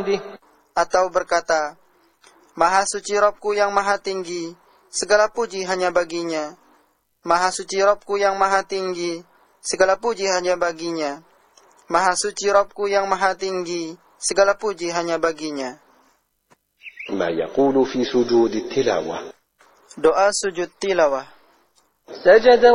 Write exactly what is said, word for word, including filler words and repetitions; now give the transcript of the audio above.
Atau berkata, Maha suci Rabbku yang maha tinggi, segala puji hanya baginya. Maha suci Rabbku yang maha tinggi, segala puji hanya baginya. Maha suci Rabbku yang maha tinggi, segala puji hanya baginya. ما يقول في سجود التلاوة. Doa sujud tilawah. سجد